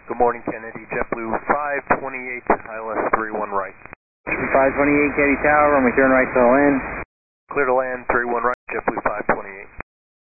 Good morning, Kennedy. JetBlue 528, ILS 31 right. 528 Kennedy Tower, runway turn right to land. Clear to land, 31 right, JetBlue 528.